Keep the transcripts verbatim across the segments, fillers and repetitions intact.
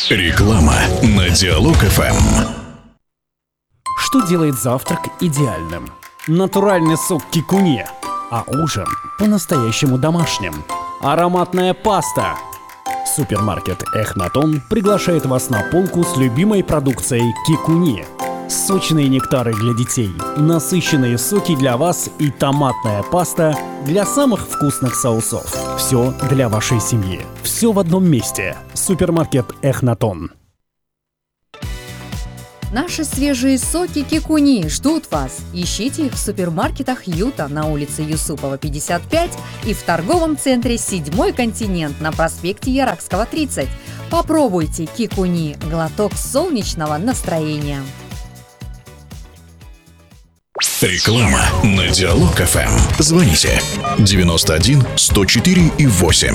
Реклама на Диалог эф эм. Что делает завтрак идеальным? Натуральный сок кикуни, а ужин по-настоящему домашним. Ароматная паста. Супермаркет Эхнатон приглашает вас на полку с любимой продукцией кикуни. Сочные нектары для детей, насыщенные соки для вас и томатная паста для самых вкусных соусов. Все для вашей семьи. Все в одном месте. Супермаркет Эхнатон. Наши свежие соки кикуни ждут вас. Ищите их в супермаркетах Юта на улице Юсупова, пятьдесят пять и в торговом центре «Седьмой континент» на проспекте Яракского, тридцать. Попробуйте кикуни – глоток солнечного настроения. Реклама на Диалог эф эм. Звоните девяносто один сто четыре и восемь.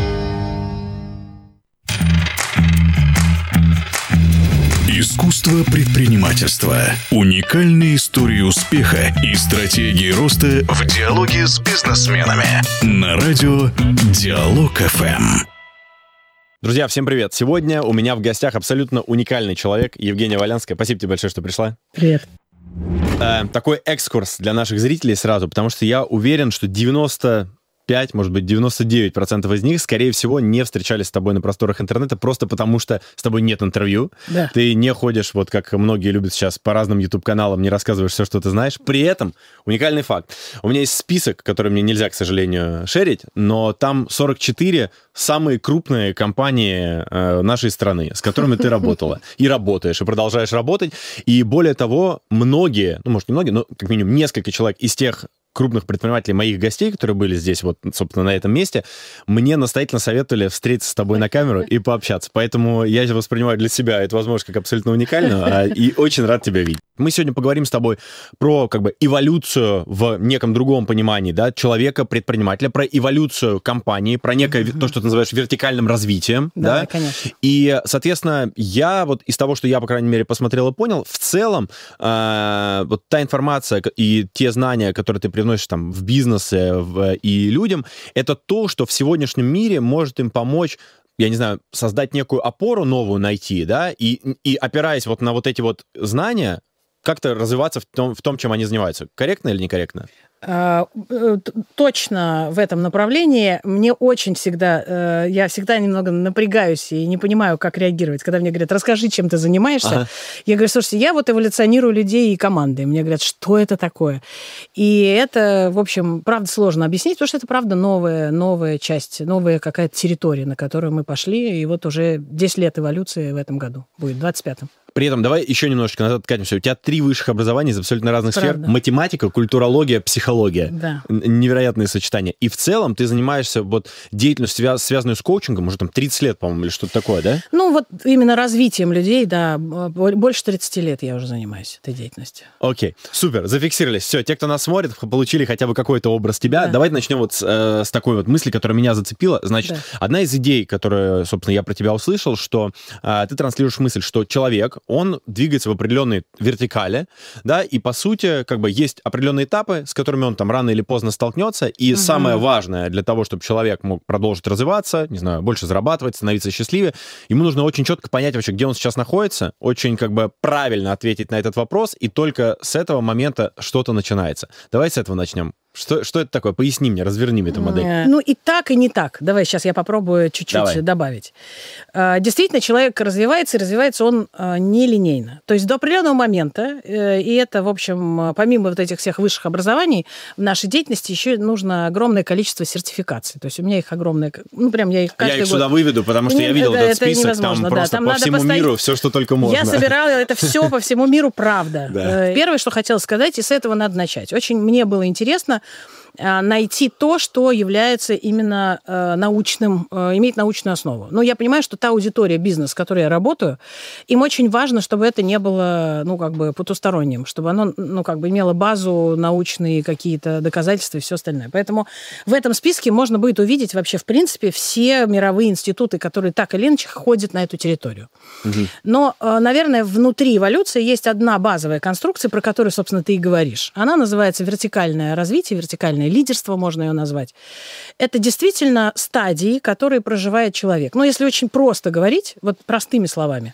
Искусство предпринимательства. Уникальные истории успеха и стратегии роста в диалоге с бизнесменами. На радио Диалог эф эм. Друзья, всем привет! Сегодня у меня в гостях абсолютно уникальный человек, Евгения Валянская. Спасибо тебе большое, что пришла. Привет. Э, такой экскурс для наших зрителей сразу, потому что я уверен, что девяносто пять, может быть, девяносто девять процентов из них, скорее всего, не встречались с тобой на просторах интернета просто потому, что с тобой нет интервью. Да. Ты не ходишь, вот как многие любят сейчас, по разным YouTube-каналам, не рассказываешь все, что ты знаешь. При этом уникальный факт. У меня есть список, который мне нельзя, к сожалению, шерить, но там сорок четыре самые крупные компании э, нашей страны, с которыми ты работала. И работаешь, и продолжаешь работать. И более того, многие, ну, может, не многие, но как минимум несколько человек из тех крупных предпринимателей, моих гостей, которые были здесь, вот, собственно, на этом месте, мне настоятельно советовали встретиться с тобой на камеру и пообщаться. Поэтому я воспринимаю для себя эту возможность как абсолютно уникальную, и очень рад тебя видеть. Мы сегодня поговорим с тобой про, как бы, эволюцию в неком другом понимании, да, человека-предпринимателя, про эволюцию компании, про некое, mm-hmm. то, что ты называешь вертикальным развитием, да, да? Конечно. И, соответственно, я вот из того, что я, по крайней мере, посмотрел и понял, в целом, э, вот та информация и те знания, которые ты привносишь там в бизнесе в, и людям, это то, что в сегодняшнем мире может им помочь, я не знаю, создать некую опору новую найти, да, и, и опираясь вот на вот эти вот знания, как-то развиваться в том, в том, чем они занимаются. Корректно или некорректно? Точно в этом направлении. Мне очень всегда, я всегда немного напрягаюсь и не понимаю, как реагировать. Когда мне говорят, расскажи, чем ты занимаешься. Ага. Я говорю, слушайте, я вот эволюционирую людей и команды. Мне говорят, что это такое? И это, в общем, правда сложно объяснить, потому что это, правда, новая, новая часть, новая какая-то территория, на которую мы пошли. И вот уже десять лет эволюции в этом году будет, в двадцать пятом. При этом давай еще немножечко назад откатимся. У тебя три высших образования из абсолютно разных Правда. сфер. Математика, культурология, психология. Да. Невероятные сочетания. И в целом ты занимаешься вот деятельностью, связанную с коучингом, уже там тридцать лет, по-моему, или что-то такое, да? Ну, вот именно развитием людей, да. Больше тридцати лет я уже занимаюсь этой деятельностью. Окей, супер, зафиксировались. Все, те, кто нас смотрит, получили хотя бы какой-то образ тебя. Да. Давайте начнем вот с, э, с такой вот мысли, которая меня зацепила. Значит, да. одна из идей, которую, собственно, я про тебя услышал, что э, ты транслируешь мысль, что человек, он двигается в определенной вертикали, да, и, по сути, как бы есть определенные этапы, с которыми он там рано или поздно столкнется, и угу. самое важное для того, чтобы человек мог продолжить развиваться, не знаю, больше зарабатывать, становиться счастливее, ему нужно очень четко понять вообще, где он сейчас находится, очень, как бы, правильно ответить на этот вопрос, и только с этого момента что-то начинается. Давай с этого начнем. Что, что это такое? Поясни мне, разверни мне эту модель. Ну, и так, и не так. Давай сейчас я попробую чуть-чуть Давай. добавить. Действительно, человек развивается, и развивается он нелинейно. То есть до определенного момента, и это, в общем, помимо вот этих всех высших образований, в нашей деятельности еще нужно огромное количество сертификаций. То есть у меня их огромное... Ну, прям я их каждый Я их год... сюда выведу, потому что я видел это, этот список, это там да, просто там по всему постоянно... миру все, что только можно. Я собирала это все по всему миру, правда. Да. Первое, что хотела сказать, и с этого надо начать. Очень мне было интересно найти то, что является именно э, научным, э, имеет научную основу. Но я понимаю, что та аудитория, бизнес, с которой я работаю, им очень важно, чтобы это не было, ну, как бы потусторонним, чтобы оно, ну, как бы имело базу, научные какие-то доказательства и все остальное. Поэтому в этом списке можно будет увидеть вообще, в принципе, все мировые институты, которые так или иначе ходят на эту территорию. Угу. Но, э, наверное, внутри эволюции есть одна базовая конструкция, про которую, собственно, ты и говоришь. Она называется вертикальное развитие, вертикальное вертикальное лидерство, можно ее назвать. Это действительно стадии, которые проживает человек. Но если очень просто говорить, вот простыми словами,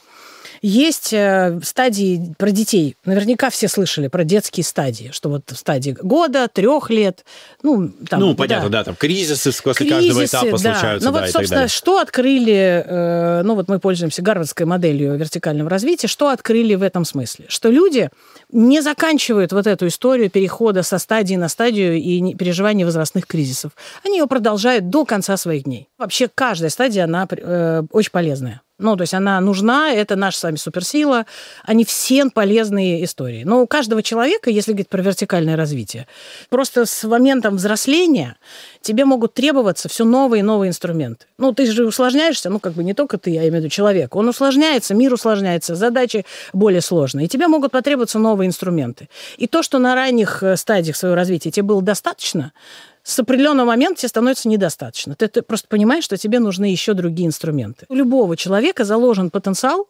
есть э, стадии про детей. Наверняка все слышали про детские стадии, что вот в стадии года, трех лет, ну, там... Ну, понятно, да, да там кризисы после кризисы, каждого этапа да. случаются, ну, да, вот, и собственно, так далее. что открыли, э, ну, вот мы пользуемся гарвардской моделью вертикального развития, что открыли в этом смысле? Что люди не заканчивают вот эту историю перехода со стадии на стадию и переживания возрастных кризисов. Они ее продолжают до конца своих дней. Вообще каждая стадия, она э, очень полезная. Ну, то есть она нужна, это наша с вами суперсила, они все полезные истории. Но у каждого человека, если говорить про вертикальное развитие, просто с моментом взросления тебе могут требоваться все новые и новые инструменты. Ну, ты же усложняешься, ну, как бы не только ты, я имею в виду человек. Он усложняется, мир усложняется, задачи более сложные. И тебе могут потребоваться новые инструменты. И то, что на ранних стадиях своего развития тебе было достаточно, с определенного момента тебе становится недостаточно. Ты, ты просто понимаешь, что тебе нужны еще другие инструменты. У любого человека заложен потенциал,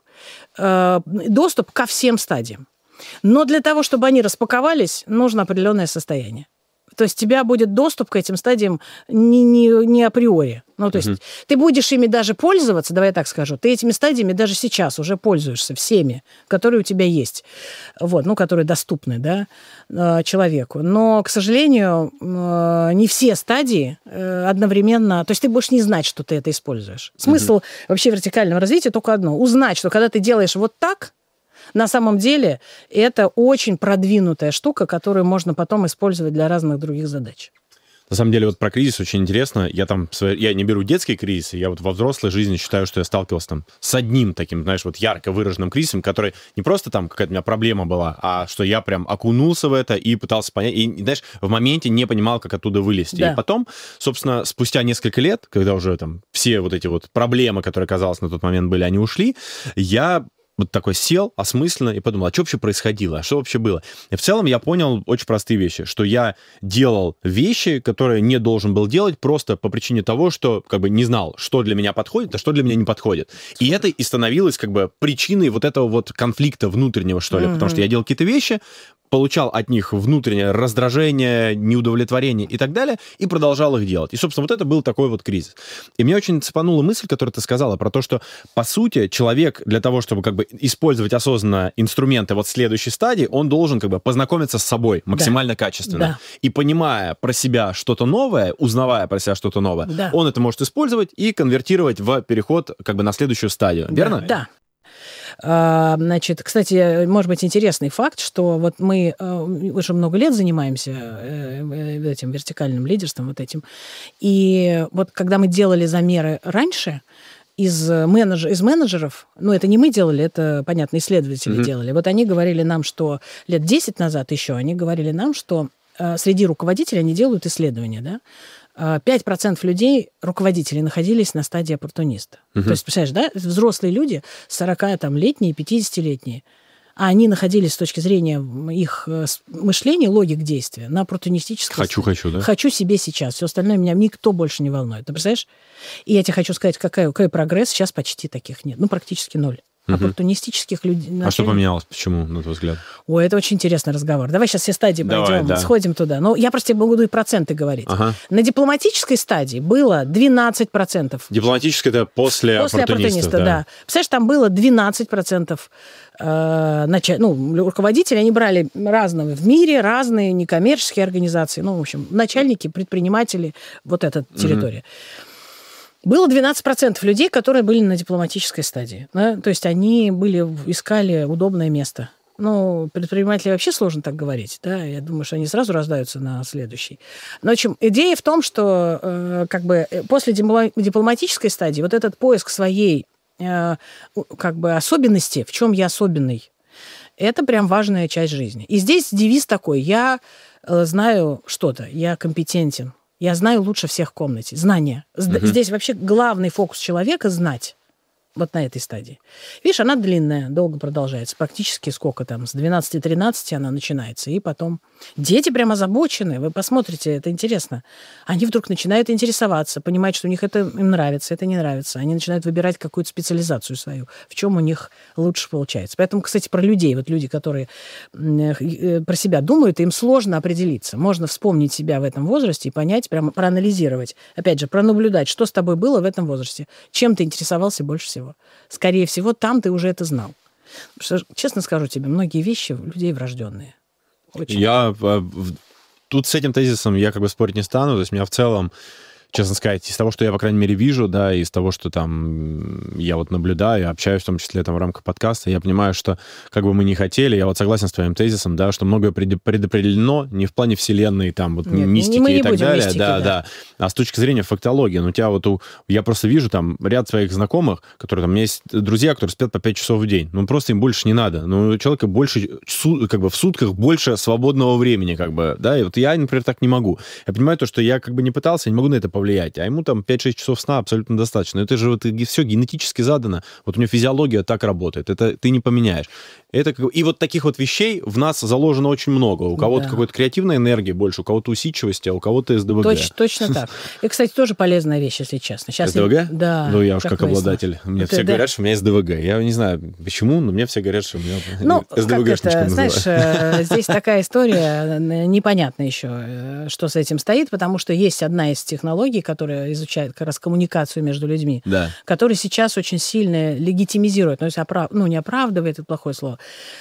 э, доступ ко всем стадиям. Но для того, чтобы они распаковались, нужно определенное состояние. То есть у тебя будет доступ к этим стадиям не, не, не априори. Ну, то есть uh-huh. ты будешь ими даже пользоваться, давай я так скажу, ты этими стадиями даже сейчас уже пользуешься всеми, которые у тебя есть, вот, ну, которые доступны, да, человеку. Но, к сожалению, не все стадии одновременно... То есть ты будешь не знать, что ты это используешь. Смысл uh-huh. вообще вертикального развития только одно. Узнать, что когда ты делаешь вот так, на самом деле это очень продвинутая штука, которую можно потом использовать для разных других задач. На самом деле, вот про кризис очень интересно. Я там, я не беру детские кризисы, я вот во взрослой жизни считаю, что я сталкивался там с одним таким, знаешь, вот ярко выраженным кризисом, который не просто там какая-то у меня проблема была, а что я прям окунулся в это и пытался понять, и, знаешь, в моменте не понимал, как оттуда вылезти. Да. И потом, собственно, спустя несколько лет, когда уже там все вот эти вот проблемы, которые, казалось, на тот момент были, они ушли, я... вот такой сел осмысленно и подумал, а что вообще происходило, а что вообще было? И в целом я понял очень простые вещи, что я делал вещи, которые не должен был делать просто по причине того, что как бы не знал, что для меня подходит, а что для меня не подходит. И это и становилось как бы причиной вот этого вот конфликта внутреннего, что ли, mm-hmm. потому что я делал какие-то вещи, получал от них внутреннее раздражение, неудовлетворение и так далее, и продолжал их делать. И, собственно, вот это был такой вот кризис. И мне очень цепанула мысль, которую ты сказала, про то, что, по сути, человек для того, чтобы как бы использовать осознанно инструменты вот следующей стадии, он должен как бы познакомиться с собой максимально да. качественно. Да. И понимая про себя что-то новое, узнавая про себя что-то новое, да. он это может использовать и конвертировать в переход как бы на следующую стадию. Да. Верно? Да. Значит, кстати, может быть, интересный факт, что вот мы уже много лет занимаемся этим вертикальным лидерством, вот этим. И вот когда мы делали замеры раньше, из, менедж... из менеджеров, ну, это не мы делали, это, понятно, исследователи mm-hmm. делали, вот они говорили нам, что лет десять назад еще, они говорили нам, что среди руководителей они делают исследования, да, пять процентов людей, руководителей, находились на стадии оппортуниста. Uh-huh. То есть, представляешь, да, взрослые люди, сорокалетние, пятидесятилетние, а они находились с точки зрения их мышления, логик действия на оппортунистическом... Хочу, стадии. хочу, да? Хочу себе сейчас. Все остальное меня никто больше не волнует. Ты представляешь? И я тебе хочу сказать, какой, какой прогресс. Сейчас почти таких нет. Ну, практически ноль. Угу. Оппортунистических людей... А начали... что поменялось? Почему, на твой взгляд? Ой, это очень интересный разговор. Давай сейчас все стадии Давай, пройдем, да. сходим туда. Но я просто тебе буду и проценты говорить. Ага. На дипломатической стадии было двенадцать процентов. Дипломатическая это после, после оппортуниста, оппортуниста, да. да. Представляешь, там было двенадцать процентов э, нач... ну, руководителей. Они брали разного в мире, разные некоммерческие организации. Ну, в общем, начальники, предприниматели, вот эта территория. Угу. Было двенадцать процентов людей, которые были на дипломатической стадии. Да? То есть они были, искали удобное место. Ну, предприниматели вообще сложно так говорить. Да? Я думаю, что они сразу рождаются на следующий. Но, в общем, идея в том, что э, как бы после дипломатической стадии вот этот поиск своей э, как бы особенности, в чем я особенный, это прям важная часть жизни. И здесь девиз такой: я э, знаю что-то, я компетентен. Я знаю лучше всех в комнате. Знание. Uh-huh. Здесь вообще главный фокус человека – знать. Вот на этой стадии. Видишь, она длинная, долго продолжается. Практически сколько там, с двенадцати-тринадцати она начинается. И потом дети прям озабочены. Вы посмотрите, это интересно. Они вдруг начинают интересоваться, понимать, что у них это им нравится, это не нравится. Они начинают выбирать какую-то специализацию свою, в чем у них лучше получается. Поэтому, кстати, про людей. Вот люди, которые про себя думают, им сложно определиться. Можно вспомнить себя в этом возрасте и понять, прямо проанализировать. Опять же, пронаблюдать, что с тобой было в этом возрасте. Чем ты интересовался больше всего. Скорее всего, там ты уже это знал. Потому что, честно скажу тебе, многие вещи у людей врожденные. Очень. Я тут с этим тезисом я как бы спорить не стану. То есть меня в целом, честно сказать, из того, что я, по крайней мере, вижу, да, из того, что там я вот наблюдаю, общаюсь в том числе там в рамках подкаста, я понимаю, что как бы мы ни хотели, я вот согласен с твоим тезисом, да, что многое предопределено не в плане вселенной, там, вот Нет, мистики не и так далее, мистики, да, да, да, а с точки зрения фактологии. Ну, у тебя вот, у, я просто вижу там ряд своих знакомых, которые там, у меня есть друзья, которые спят по пять часов в день, ну, просто им больше не надо, ну, у человека больше, как бы в сутках больше свободного времени, как бы, да, и вот я, например, так не могу. Я понимаю то, что я как бы не пытался, я не могу на это повлиять, а ему там пять-шесть часов сна абсолютно достаточно. Это же вот все генетически задано. Вот у него физиология так работает. Это ты не поменяешь. Это, и вот таких вот вещей в нас заложено очень много. У кого-то да. какой-то креативной энергии больше, у кого-то усидчивости, а у кого-то эс дэ вэ гэ. Точно, точно так. И, кстати, тоже полезная вещь, если честно. Сейчас эс дэ вэ гэ? Я... Да. Ну, я уж как обладатель. Мне все говорят, что у меня эс дэ вэ гэ. Я не знаю, почему, но мне все говорят, что у меня ну, эс дэ вэ гэ-шничка называют. Знаешь, здесь такая история, непонятно еще, что с этим стоит, потому что есть одна из технологий, которая изучает как раз коммуникацию между людьми, да. которая сейчас очень сильно легитимизирует, ну, оправ... ну не оправдывает, это плохое слово.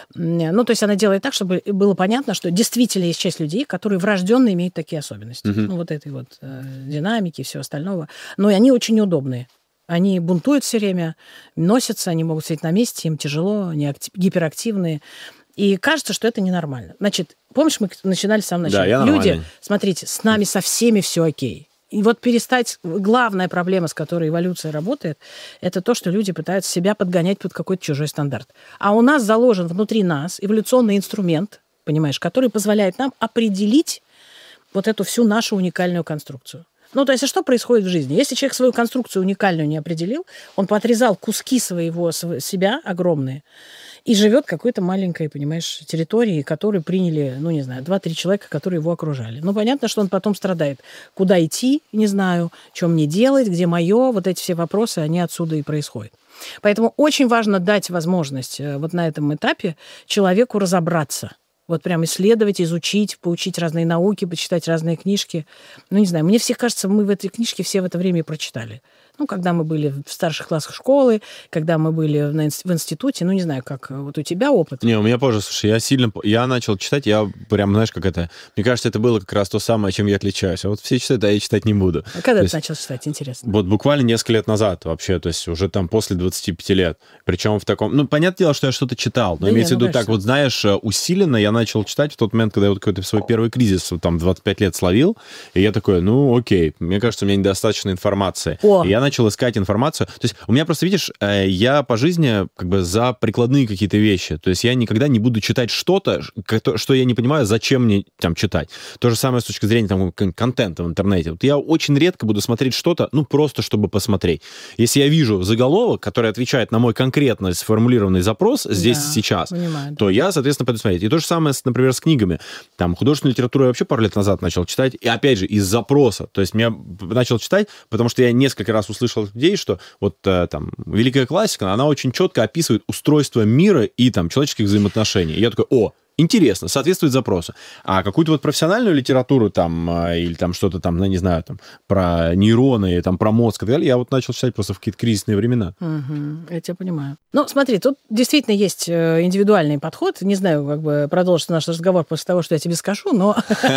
Ну, то есть она делает так, чтобы было понятно, что действительно есть часть людей, которые врожденно имеют такие особенности. Uh-huh. Ну, вот этой вот э, динамики и всего остального. Но и они очень неудобные. Они бунтуют все время, носятся, они могут сидеть на месте, им тяжело, они актив... гиперактивные. И кажется, что это ненормально. Значит, помнишь, мы начинали с самого начала? Да, я Люди, нормальный. Смотрите, с нами со всеми все окей. И вот перестать... Главная проблема, с которой эволюция работает, это то, что люди пытаются себя подгонять под какой-то чужой стандарт. А у нас заложен внутри нас эволюционный инструмент, понимаешь, который позволяет нам определить вот эту всю нашу уникальную конструкцию. Ну, то есть, а что происходит в жизни? Если человек свою конструкцию уникальную не определил, он поотрезал куски своего себя огромные, и живет в какой-то маленькой, понимаешь, территории, которую приняли, ну, не знаю, два-три человека, которые его окружали. Ну, понятно, что он потом страдает. Куда идти, не знаю, что мне делать, где мое, вот эти все вопросы, они отсюда и происходят. Поэтому очень важно дать возможность вот на этом этапе человеку разобраться. Вот прям исследовать, изучить, поучить разные науки, почитать разные книжки. Ну, не знаю, мне всех кажется, мы в этой книжке все в это время и прочитали. Ну, когда мы были в старших классах школы, когда мы были в институте, ну, не знаю, как вот у тебя опыт. Не, у меня позже, слушай, я сильно... Я начал читать, я прям, знаешь, как это... Мне кажется, это было как раз то самое, чем я отличаюсь. А вот все читают, а я читать не буду. А когда то ты есть, начал читать, интересно? Вот буквально несколько лет назад вообще, то есть уже там после двадцати пяти лет. Причем в таком... Ну, понятное дело, что я что-то читал, но да имеется в виду ну, так, вот знаешь, усиленно я начал читать в тот момент, когда я вот какой-то свой первый кризис, вот, там, двадцать пять лет словил, и я такой, ну, окей, мне кажется, у меня недостаточно информации. О. И я начал искать информацию. То есть у меня просто, видишь, я по жизни как бы за прикладные какие-то вещи. То есть я никогда не буду читать что-то, что я не понимаю, зачем мне там читать. То же самое с точки зрения там, контента в интернете. Вот я очень редко буду смотреть что-то, ну, просто чтобы посмотреть. Если я вижу заголовок, который отвечает на мой конкретно сформулированный запрос здесь да, сейчас, понимаю, то да. я, соответственно, пойду смотреть. И то же самое, с, например, с книгами. Там художественную литературу я вообще пару лет назад начал читать. И опять же, из запроса. То есть я начал читать, потому что я несколько раз услышал от людей, что вот там великая классика, она очень четко описывает устройство мира и там человеческих взаимоотношений. И я такой, о, интересно, соответствует запросу. А какую-то вот профессиональную литературу там, или там что-то там, ну, не знаю, там, про нейроны, там, про мозг и так далее, я вот начал читать просто в какие-то кризисные времена. Угу, я тебя понимаю. Ну, смотри, тут действительно есть индивидуальный подход. Не знаю, как бы продолжится наш разговор после того, что я тебе скажу, но...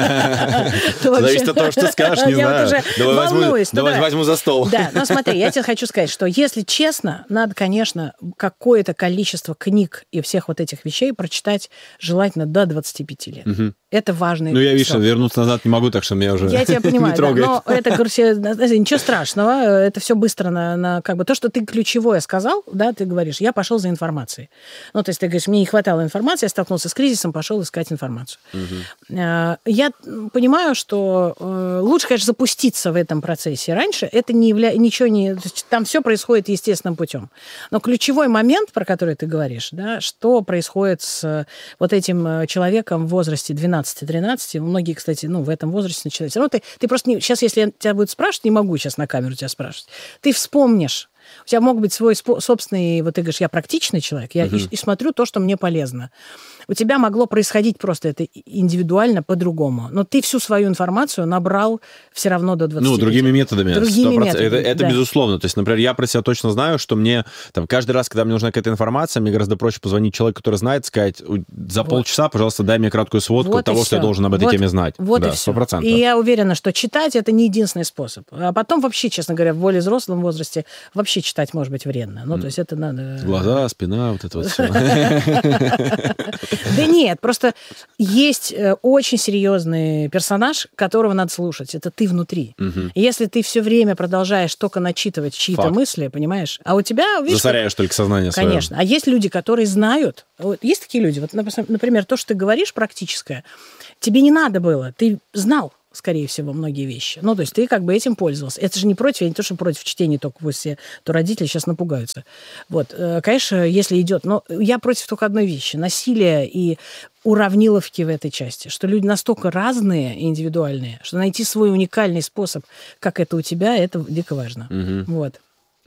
Зависит от того, что скажешь, не знаю. Давай возьму за стол. Да, но смотри, я тебе хочу сказать, что, если честно, надо, конечно, какое-то количество книг и всех вот этих вещей прочитать желательно желательно до двадцати пяти лет. Угу. Это важный Ну, я, видишь, срок. вернуться назад не могу, так что меня уже Я тебя понимаю, не да, трогает. но это, короче, ничего страшного, это все быстро на, на как бы то, что ты ключевое сказал, да, ты говоришь, я пошел за информацией. Ну, то есть ты говоришь, мне не хватало информации, я столкнулся с кризисом, пошел искать информацию. Угу. Я понимаю, что лучше, конечно, запуститься в этом процессе раньше, это не явля... ничего не... Там все происходит естественным путем. Но ключевой момент, про который ты говоришь, да, что происходит с вот этим человеком в возрасте двенадцати-тринадцати, многие, кстати, ну, в этом возрасте начинают. Все равно ты, ты просто не... Сейчас, если я тебя буду спрашивать, не могу сейчас на камеру тебя спрашивать, ты вспомнишь. У тебя мог быть свой собственный, вот ты говоришь, я практичный человек, я uh-huh. и, и смотрю то, что мне полезно. У тебя могло происходить просто это индивидуально по-другому. Но ты всю свою информацию набрал все равно до двадцати. Ну, другими методами. Другими методами, это, это да. безусловно. То есть, например, я про себя точно знаю, что мне там каждый раз, когда мне нужна какая-то информация, мне гораздо проще позвонить человеку, который знает, сказать, за вот. полчаса, пожалуйста, дай мне краткую сводку вот того, что я должен об этой вот, теме знать. Вот да, и все. сто процентов. И я уверена, что читать это не единственный способ. А потом вообще, честно говоря, в более взрослом возрасте вообще читать может быть вредно. Ну, то есть это надо... Глаза, спина, вот это вот все. Да нет, просто есть очень серьезный персонаж, которого надо слушать. Это ты внутри. И если ты все время продолжаешь только начитывать чьи-то мысли, понимаешь, а у тебя... Засоряешь только сознание свое. Конечно. А есть люди, которые знают... Есть такие люди, вот, например, то, что ты говоришь практическое, тебе не надо было, ты знал, скорее всего, многие вещи. Ну, то есть ты как бы этим пользовался. Это же не против, я не то, что против чтения, только пусть все, то родители сейчас напугаются. Вот, конечно, если идет, но я против только одной вещи. Насилие и уравниловки в этой части, что люди настолько разные и индивидуальные, что найти свой уникальный способ, как это у тебя, это дико важно. Угу. Вот.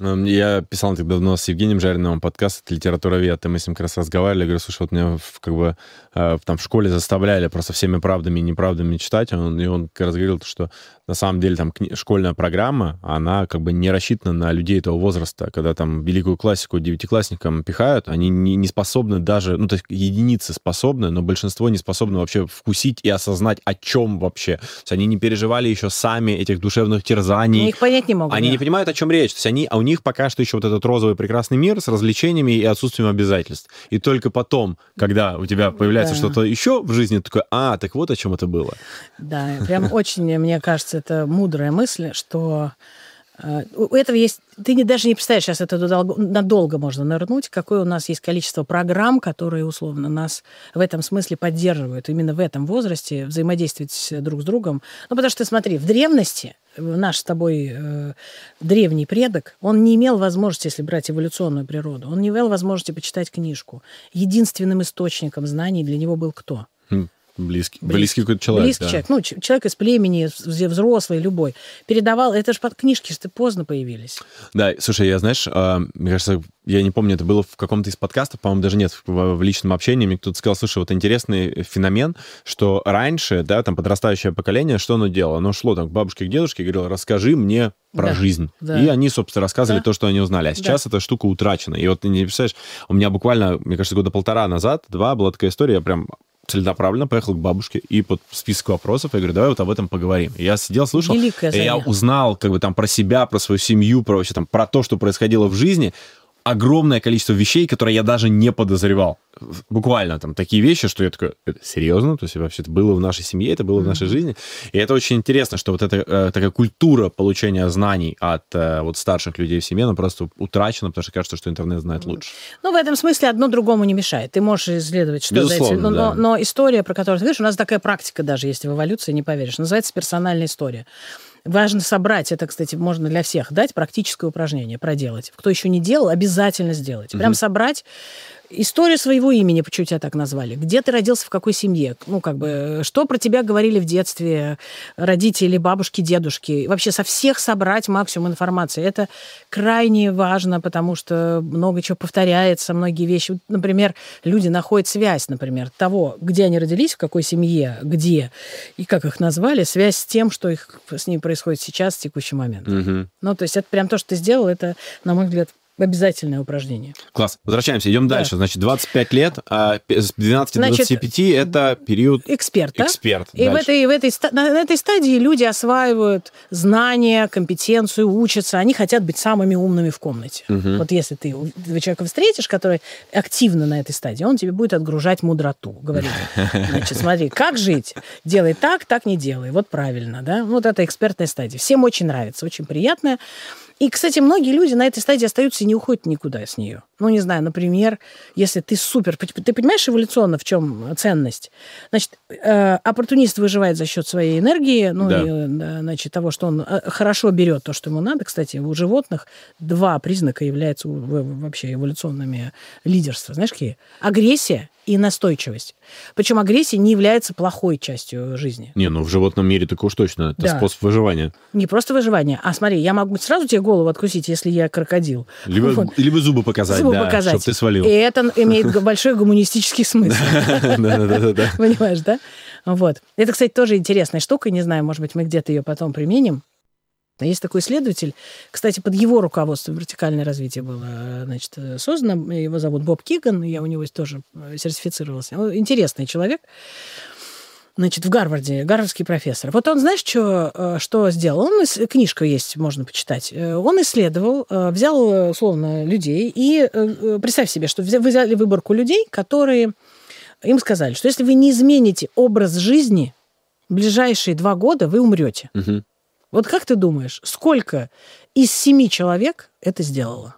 Я писал тогда давно с Евгением Жариновым подкаст от «Литературовед», и мы с ним как раз разговаривали. Я говорю, слушай, вот меня как бы там в школе заставляли просто всеми правдами и неправдами читать, он, и он как раз говорил, что на самом деле там школьная программа, она как бы не рассчитана на людей этого возраста. Когда там великую классику девятиклассникам пихают, они не, не способны даже, ну, то есть единицы способны, но большинство не способны вообще вкусить и осознать, о чем вообще. То есть они не переживали еще сами этих душевных терзаний. Они их понять не могут. Они да. не понимают, о чем речь. То есть они, а у них пока что еще вот этот розовый прекрасный мир с развлечениями и отсутствием обязательств. И только потом, когда у тебя появляется да. что-то еще в жизни, такое, а, так вот о чем это было. Да, прям очень, мне кажется, это мудрая мысль, что э, у этого есть... Ты не, даже не представляешь, сейчас это надолго, надолго можно нырнуть, какое у нас есть количество программ, которые, условно, нас в этом смысле поддерживают, именно в этом возрасте взаимодействовать друг с другом. Ну, потому что, смотри, в древности наш с тобой э, древний предок, он не имел возможности, если брать эволюционную природу, он не имел возможности почитать книжку. Единственным источником знаний для него был кто? Близкий, близкий какой-то человек. Близкий да. человек, ну, человек из племени, взрослый, любой. Передавал, это же под книжки, что поздно появились. Да, слушай, я, знаешь, мне кажется, я не помню, это было в каком-то из подкастов, по-моему, даже нет, в, в личном общении, мне кто-то сказал, слушай, вот интересный феномен, что раньше, да, там, подрастающее поколение, что оно делало? Оно шло там к бабушке, к дедушке и говорило, расскажи мне про да, жизнь. Да. И они, собственно, рассказывали да. то, что они узнали. А сейчас да. эта штука утрачена. И вот, не представляешь, у меня буквально, мне кажется, года полтора назад, два, была такая история, я прям целенаправленно поехал к бабушке и под список вопросов, я говорю, давай вот об этом поговорим. И я сидел, слушал, и я узнал как бы там про себя, про свою семью, про вообще там про то, что происходило в жизни. Огромное количество вещей, которые я даже не подозревал. Буквально там такие вещи, что я такой, это серьезно? То есть вообще это было в нашей семье, это было mm-hmm. в нашей жизни. И это очень интересно, что вот эта э, такая культура получения знаний от э, вот старших людей в семье, она просто утрачена, потому что кажется, что интернет знает mm-hmm. лучше. Ну, в этом смысле одно другому не мешает. Ты можешь исследовать, что Безусловно, за да. но, но история, про которую ты говоришь, у нас такая практика даже есть в эволюции, не поверишь, называется персональная история. Важно собрать, это, кстати, можно для всех дать, практическое упражнение проделать. Кто еще не делал, обязательно сделайте. Прям угу. собрать историю своего имени, почему тебя так назвали, где ты родился, в какой семье, ну, как бы, что про тебя говорили в детстве родители, бабушки, дедушки. Вообще со всех собрать максимум информации. Это крайне важно, потому что много чего повторяется, многие вещи. Например, люди находят связь, например, того, где они родились, в какой семье, где и как их назвали, связь с тем, что их, с ними происходит сейчас, в текущий момент. Угу. Ну, то есть это прям то, что ты сделал, это, на мой взгляд, Обязательное упражнение. Класс. Возвращаемся, идем Да. дальше. Значит, двадцать пять лет, а с двенадцати до Значит, двадцати пяти это период Эксперта. эксперт. И в Дальше. этой, в этой, ста- на на этой стадии люди осваивают знания, компетенцию, учатся. Они хотят быть самыми умными в комнате. Мгм. Вот если ты у- ты человека встретишь, который активно на этой стадии, он тебе будет отгружать мудроту. Говорит, значит, смотри, как жить? Делай так, так не делай. Вот правильно, да? Вот это экспертная стадия. Всем очень нравится, очень приятная. И, кстати, многие люди на этой стадии остаются и не уходят никуда с нее. Ну, не знаю, например, если ты супер... Ты понимаешь эволюционно, в чем ценность? Значит, э, оппортунист выживает за счет своей энергии, ну, Да. и, да, значит, того, что он э, хорошо берет то, что ему надо. Кстати, у животных два признака являются у- в- вообще эволюционными лидерства. Знаешь, какие? Агрессия и настойчивость. Причем агрессия не является плохой частью жизни. Не, ну в животном мире так уж точно. Это Да. способ выживания. Не просто выживание. А смотри, я могу сразу тебе голову откусить, если я крокодил. Либо, Вот. либо зубы показать, Зубы да, показать. чтобы ты свалил. И это имеет г- большой гуманистический смысл. Да-да-да. Понимаешь, да? Вот. Это, кстати, тоже интересная штука. Не знаю, может быть, мы где-то ее потом применим. Есть такой исследователь, кстати, под его руководством вертикальное развитие было, значит, создано. Его зовут Боб Киган, я у него тоже сертифицировался. Он интересный человек. Значит, в Гарварде, гарвардский профессор. Вот он, знаешь, что, что сделал? Он, ис- книжка есть, можно почитать. Э, Он исследовал, э, взял, э, условно, людей, и э, представь себе, что взя- вы взяли выборку людей, которые им сказали, что если вы не измените образ жизни, в ближайшие два года вы умрете. Мгм. Вот как ты думаешь, сколько из семи человек это сделало?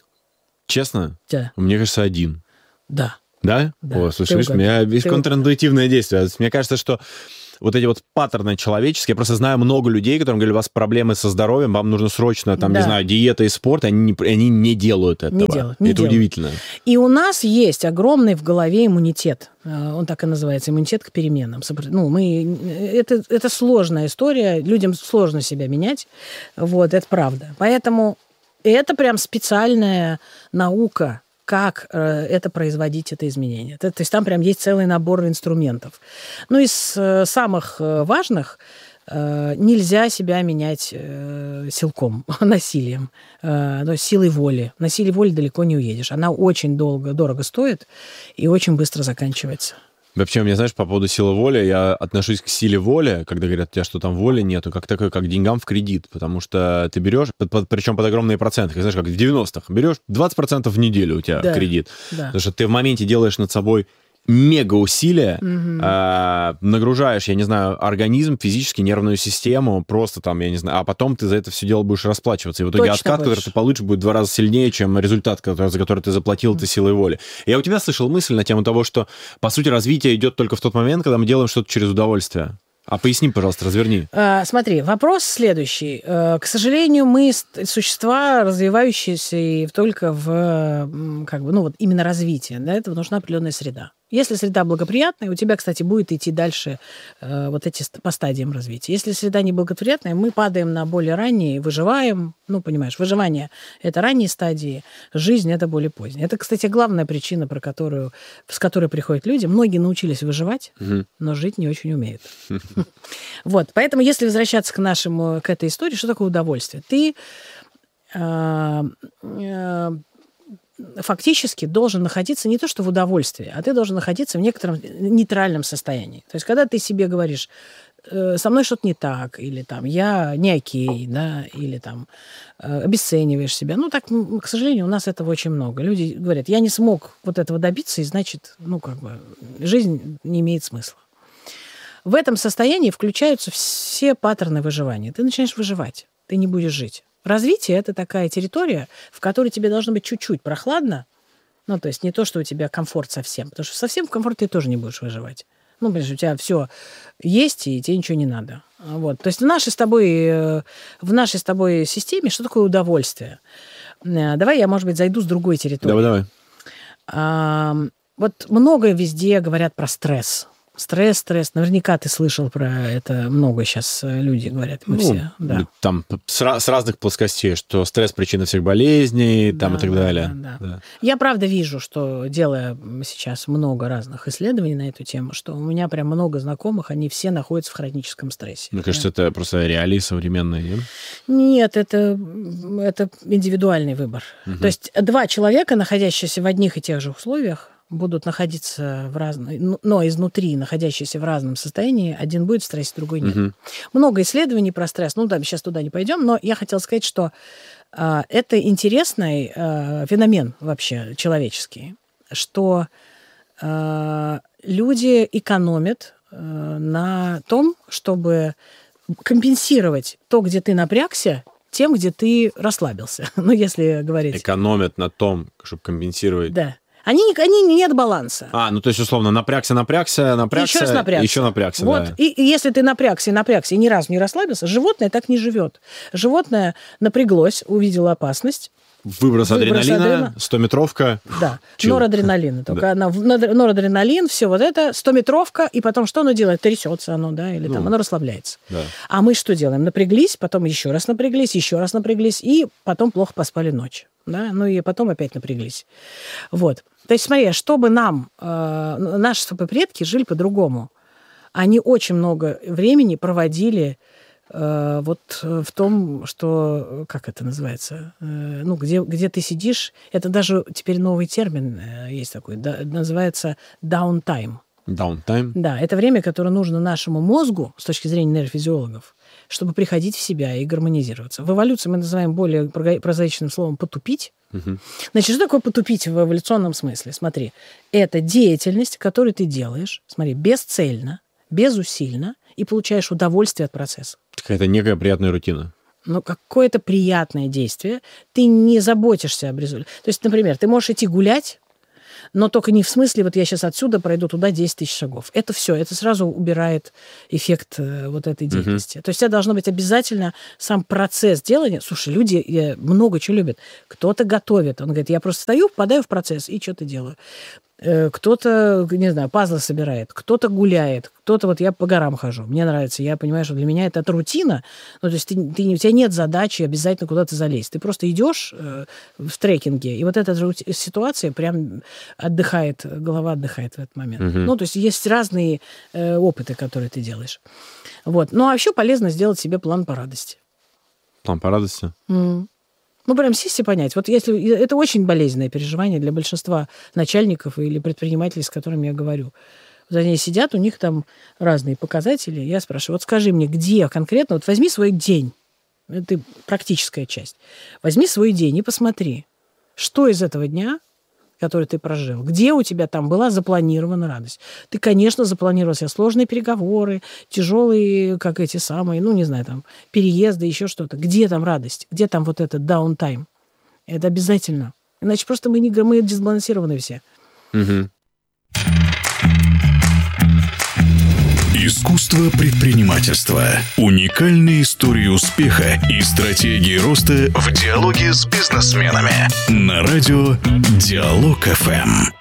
Честно, Да. мне кажется, один. Да. Да? Да, О, ты слушай, видишь, у угадал. меня есть Ты контринтуитивное действие. Мне кажется, что вот эти вот паттерны человеческие, я просто знаю много людей, которым говорят, у вас проблемы со здоровьем, вам нужно срочно, там, Да. не знаю, диета и спорт, они не, они не делают этого. Не делают, не Это делают. удивительно. И у нас есть огромный в голове иммунитет. Э, Он так и называется, иммунитет к переменам. Сопро- Ну, мы... это, это сложная история, людям сложно себя менять. Вот, это правда. Поэтому это прям специальная наука, как э, это производить, это изменение. То, то есть там прям есть целый набор инструментов. Ну, из э, самых э, важных э, нельзя себя менять э, силком, насилием, э, но силой воли. На силе воли далеко не уедешь. Она очень долго, дорого стоит и очень быстро заканчивается. Вообще, мне, знаешь, по поводу силы воли, я отношусь к силе воли, когда говорят, у тебя что там воли нету, как такой, как деньгам в кредит, потому что ты берешь, под- под- причем под огромные проценты, как, знаешь, как в девяностых, берешь двадцать процентов в неделю у тебя Да. кредит, Да. потому что ты в моменте делаешь над собой мега усилия, а, нагружаешь, я не знаю, организм, физически, нервную систему, просто там, я не знаю, а потом ты за это все дело будешь расплачиваться. И в итоге Точно откат, который будешь. ты получишь, будет в два раза сильнее, чем результат, который, за который ты заплатил, ты силой воли. Я у тебя слышал мысль на тему того, что, по сути, развитие идет только в тот момент, когда мы делаем что-то через удовольствие. А поясни, пожалуйста, разверни. А, Смотри, вопрос следующий. Э, К сожалению, мы ст- существа, развивающиеся и только в, м, как бы, ну вот именно развитие. Для этого нужна определенная среда. Если среда благоприятная, у тебя, кстати, будет идти дальше э, вот эти ст- по стадиям развития. Если среда неблагоприятная, мы падаем на более ранние, выживаем. Ну, понимаешь, выживание – это ранние стадии, жизнь – это более поздние. Это, кстати, главная причина, про которую, с которой приходят люди. Многие научились выживать, Мгм. но жить не очень умеют. Вот, поэтому, если возвращаться к нашему, к этой истории, что такое удовольствие? Ты э, э, фактически должен находиться не то что в удовольствии, а ты должен находиться в некотором нейтральном состоянии. То есть, когда ты себе говоришь, э, со мной что-то не так, или там, я не окей, да, или там, э, обесцениваешь себя. Ну, так, м, к сожалению, у нас этого очень много. Люди говорят, я не смог вот этого добиться, и значит, ну, как бы, жизнь не имеет смысла. В этом состоянии включаются все паттерны выживания. Ты начинаешь выживать, ты не будешь жить. Развитие – это такая территория, в которой тебе должно быть чуть-чуть прохладно. Ну, то есть не то, что у тебя комфорт совсем. Потому что совсем в комфорте ты тоже не будешь выживать. Ну, понимаешь, у тебя все есть, и тебе ничего не надо. Вот. То есть в нашей с тобой, э, в нашей с тобой системе что такое удовольствие? Э, Давай я, может быть, зайду с другой территории. Давай, давай. А, вот много везде говорят про стресс. Стресс, стресс. Наверняка ты слышал про это. Много сейчас люди говорят. Мы Ну, все. Да. Там с, ra- с разных плоскостей, что стресс причина всех болезней, там Да, и так да, далее. да, да. Да. Я правда вижу, что делая сейчас много разных исследований на эту тему, что у меня прям много знакомых, они все находятся в хроническом стрессе. Мне кажется, это просто реалии современные. нет? Нет, это, это индивидуальный выбор. Мгм. То есть два человека, находящиеся в одних и тех же условиях, будут находиться в разной, ну, но изнутри находящиеся в разном состоянии, один будет в стрессе, другой нет. Мгм. Много исследований про стресс, ну да, сейчас туда не пойдем, но я хотела сказать, что а, это интересный а, феномен вообще человеческий, что а, люди экономят а, на том, чтобы компенсировать то, где ты напрягся, тем, где ты расслабился. Ну, если говорить. Экономят на том, чтобы компенсировать. Да. Они, не- они не- нет баланса. А, ну то есть, условно, напрягся, напрягся, напрягся, Еще раз напрягся. еще напрягся, Вот. да. И, и если ты напрягся и напрягся, и ни разу не расслабился, животное так не живет. Животное напряглось, увидело опасность. Выброс, Выброс адреналина, адрена- стометровка. Да, Чил. норадреналин. Только она, в- нор- норадреналин, все вот это, стометровка, и потом что оно делает? Трясется оно, да, или там Ну. оно расслабляется. Да. А мы что делаем? Напряглись, потом еще раз напряглись, еще раз напряглись, и потом плохо поспали ночь. Да? Ну и потом опять напряглись. Вот. То есть, смотри, чтобы нам, э, наши с тобой предки жили по-другому, они очень много времени проводили э, вот э, в том, что, как это называется, э, ну, где, где ты сидишь, это даже теперь новый термин э, есть такой, да, называется downtime. Даунтайм. Да, это время, которое нужно нашему мозгу, с точки зрения нейрофизиологов, чтобы приходить в себя и гармонизироваться. В эволюции мы называем более проза- прозаичным словом «потупить». Мгм. Значит, что такое потупить в эволюционном смысле? Смотри, это деятельность, которую ты делаешь, смотри, бесцельно, безусильно, и получаешь удовольствие от процесса. Какая-то некая приятная рутина. Ну, какое-то приятное действие, ты не заботишься об результате. То есть, например, ты можешь идти гулять, но только не в смысле, вот я сейчас отсюда пройду туда десять тысяч шагов. Это все, это сразу убирает эффект э, вот этой деятельности. То есть это должно быть обязательно сам процесс делания. Слушай, люди э, много чего любят. Кто-то готовит. Он говорит, я просто стою, впадаю в процесс и что-то делаю. Э, Кто-то, не знаю, пазлы собирает, кто-то гуляет, кто-то, вот я по горам хожу. Мне нравится, я понимаю, что для меня это рутина. Ну, то есть ты, ты, у тебя нет задачи обязательно куда-то залезть. Ты просто идешь э, в трекинге, и вот эта рути- ситуация прям отдыхает, голова отдыхает в этот момент. Мгм. Ну, то есть есть разные э, опыты, которые ты делаешь. Вот. Ну, а еще полезно сделать себе план по радости. План по радости. М. Ну, прям сесть и понять. Вот если это очень болезненное переживание для большинства начальников или предпринимателей, с которыми я говорю. Вот они сидят, у них там разные показатели. Я спрашиваю, вот скажи мне, где конкретно, вот возьми свой день, это практическая часть, возьми свой день и посмотри, что из этого дня, который ты прожил, где у тебя там была запланирована радость. Ты, конечно, запланировал себе сложные переговоры, тяжелые, как эти самые, ну, не знаю, там, переезды, еще что-то. Где там радость? Где там вот этот даунтайм? Это обязательно. Иначе просто мы, не, мы дисбалансированы все. Мгм. Искусство предпринимательства. Уникальные истории успеха и стратегии роста в диалоге с бизнесменами. На радио Диалог эф эм.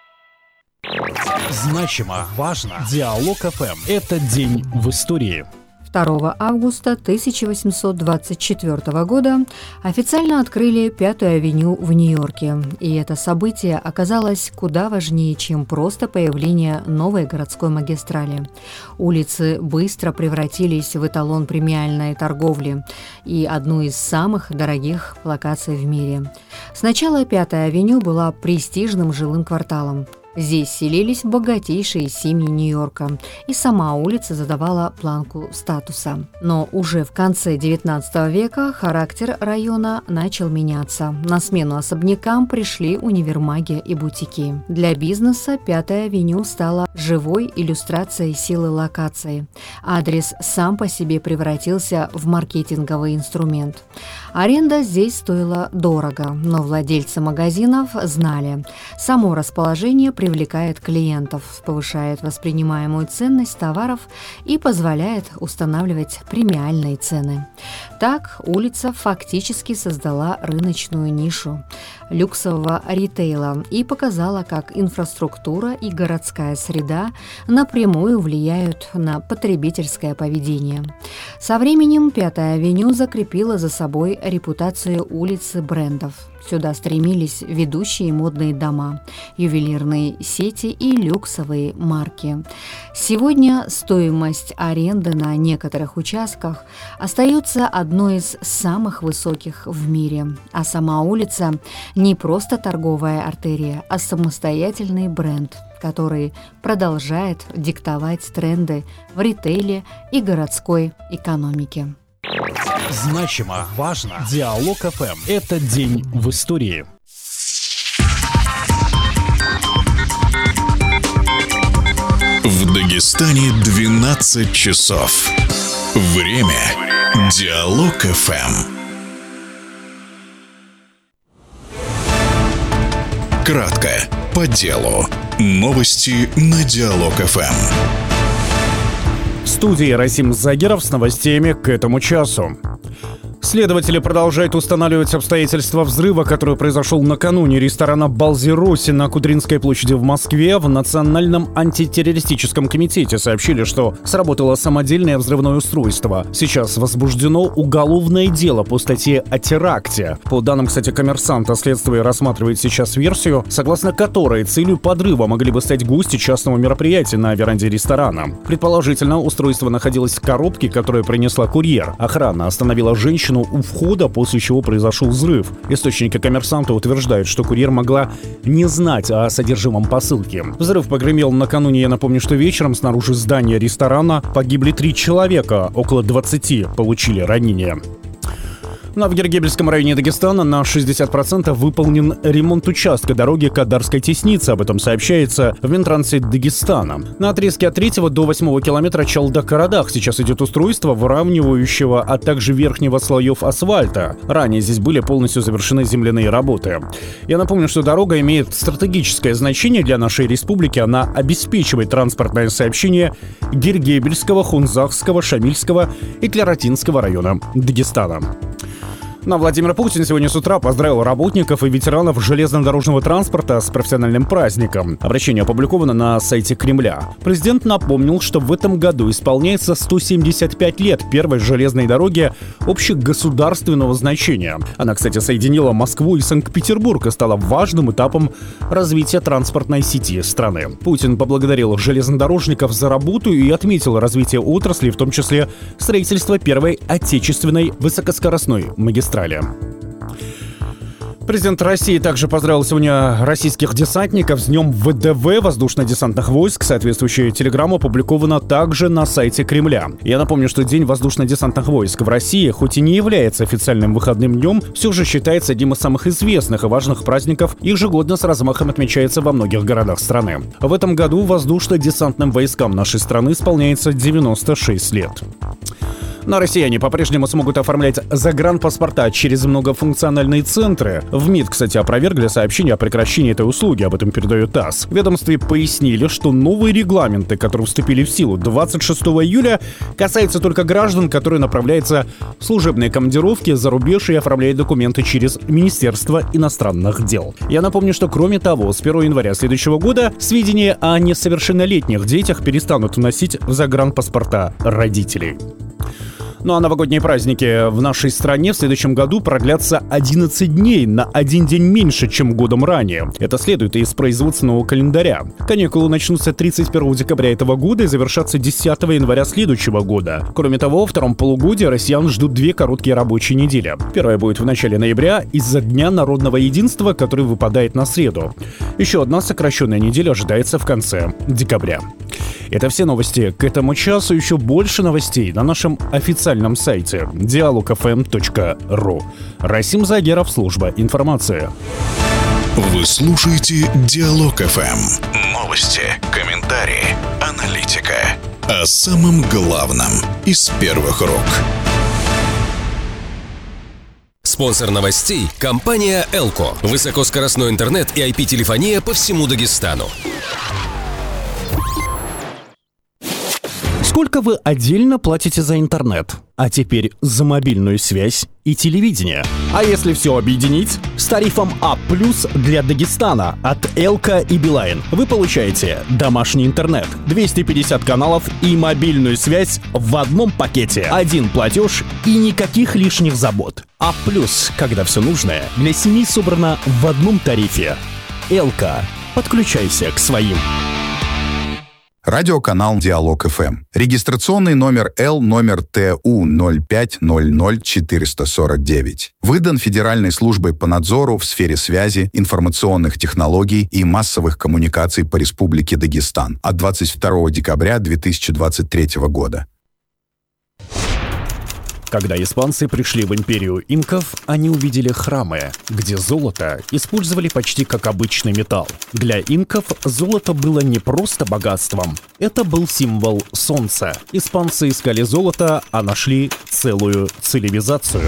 Значимо, важно. Диалог эф эм. Это день в истории. второго августа тысяча восемьсот двадцать четвёртого года официально открыли Пятую авеню в Нью-Йорке. И это событие оказалось куда важнее, чем просто появление новой городской магистрали. Улицы быстро превратились в эталон премиальной торговли и одну из самых дорогих локаций в мире. Сначала Пятая авеню была престижным жилым кварталом. Здесь селились богатейшие семьи Нью-Йорка, и сама улица задавала планку статуса. Но уже в конце девятнадцатого века характер района начал меняться. На смену особнякам пришли универмаги и бутики. Для бизнеса Пятая авеню стала живой иллюстрацией силы локации. Адрес сам по себе превратился в маркетинговый инструмент. Аренда здесь стоила дорого, но владельцы магазинов знали, само расположение приводило привлекает клиентов, повышает воспринимаемую ценность товаров и позволяет устанавливать премиальные цены. Так, улица фактически создала рыночную нишу люксового ритейла и показала, как инфраструктура и городская среда напрямую влияют на потребительское поведение. Со временем Пятая авеню закрепила за собой репутацию улицы брендов. Сюда стремились ведущие модные дома, ювелирные сети и люксовые марки. Сегодня стоимость аренды на некоторых участках остается одной из самых высоких в мире, а сама улица не просто торговая артерия, а самостоятельный бренд, который продолжает диктовать тренды в ритейле и городской экономике. Значимо, важно. Диалог эф эм. Это день в истории. В Дагестане двенадцать часов. Время. Диалог эф эм. Кратко, по делу. Новости на Диалог эф эм. В студии Расим Загиров с новостями к этому часу. Следователи продолжают устанавливать обстоятельства взрыва, который произошел накануне ресторана «Балзероси» на Кудринской площади в Москве. В Национальном антитеррористическом комитете сообщили, что сработало самодельное взрывное устройство. Сейчас возбуждено уголовное дело по статье о теракте. По данным, кстати, «Коммерсанта», следствие рассматривает сейчас версию, согласно которой целью подрыва могли бы стать гости частного мероприятия на веранде ресторана. Предположительно, устройство находилось в коробке, которую принесла курьер. Охрана остановила женщину у входа, после чего произошел взрыв. Источники «Коммерсанта» утверждают, что курьер могла не знать о содержимом посылки. Взрыв погремел накануне, я напомню, что вечером снаружи здания ресторана погибли три человека, около двадцати получили ранения. В Новогергебельском районе Дагестана на шестьдесят процентов выполнен ремонт участка дороги Кадарской Тесницы. Об этом сообщается в Минтрансе Дагестана. На отрезке от третьего до восьмого километра Чалда-Карадах сейчас идет устройство выравнивающего, а также верхнего слоев асфальта. Ранее здесь были полностью завершены земляные работы. Я напомню, что дорога имеет стратегическое значение для нашей республики. Она обеспечивает транспортное сообщение Гергебельского, Хунзахского, Шамильского и Клератинского района Дагестана. Но Владимир Путин сегодня с утра поздравил работников и ветеранов железнодорожного транспорта с профессиональным праздником. Обращение опубликовано на сайте Кремля. Президент напомнил, что в этом году исполняется сто семьдесят пять лет первой железной дороги общегосударственного значения. Она, кстати, соединила Москву и Санкт-Петербург и стала важным этапом развития транспортной сети страны. Путин поблагодарил железнодорожников за работу и отметил развитие отрасли, в том числе строительство первой отечественной высокоскоростной магистрали. Президент России также поздравил сегодня российских десантников с Днем вэ дэ вэ, воздушно-десантных войск. Соответствующая телеграмма опубликована также на сайте Кремля. Я напомню, что День воздушно-десантных войск в России, хоть и не является официальным выходным днем, все же считается одним из самых известных и важных праздников. Ежегодно с размахом отмечается во многих городах страны. В этом году воздушно-десантным войскам нашей страны исполняется девяносто шесть лет. Но россияне по-прежнему смогут оформлять загранпаспорта через многофункциональные центры. В МИД, кстати, опровергли сообщение о прекращении этой услуги, об этом передает ТАСС. В ведомстве пояснили, что новые регламенты, которые вступили в силу двадцать шестого июля, касаются только граждан, которые направляются в служебные командировки за рубеж и оформляют документы через Министерство иностранных дел. Я напомню, что кроме того, с первого января следующего года сведения о несовершеннолетних детях перестанут вносить в загранпаспорта родителей. Ну а новогодние праздники в нашей стране в следующем году продлятся одиннадцать дней, на один день меньше, чем годом ранее. Это следует из производственного календаря. Каникулы начнутся тридцать первого декабря этого года и завершатся десятого января следующего года. Кроме того, во втором полугодии россиян ждут две короткие рабочие недели. Первая будет в начале ноября из-за Дня народного единства, который выпадает на среду. Еще одна сокращенная неделя ожидается в конце декабря. Это все новости к этому часу. Еще больше новостей на нашем официальном сайте диалог эф эм точка ру. Расим Загиров, служба информации. Вы слушаете Диалог эф эм. Новости, комментарии, аналитика. О самом главном из первых рук. Спонсор новостей – компания «Элко». Высокоскоростной интернет и ай пи-телефония по всему Дагестану. Сколько вы отдельно платите за интернет? А теперь за мобильную связь и телевидение. А если все объединить, с тарифом А+, для Дагестана от Элка и Билайн вы получаете домашний интернет, двести пятьдесят каналов и мобильную связь в одном пакете. Один платеж и никаких лишних забот. А+, когда все нужное для семьи собрано в одном тарифе. Элка. Подключайся к своим. Радиоканал Диалог эф эм. Регистрационный номер Л номер Т У ноль пять ноль ноль четыре сорок девять. Выдан Федеральной службой по надзору в сфере связи, информационных технологий и массовых коммуникаций по Республике Дагестан от двадцать второго декабря две тысячи двадцать третьего года. Когда испанцы пришли в империю инков, они увидели храмы, где золото использовали почти как обычный металл. Для инков золото было не просто богатством, это был символ солнца. Испанцы искали золото, а нашли целую цивилизацию.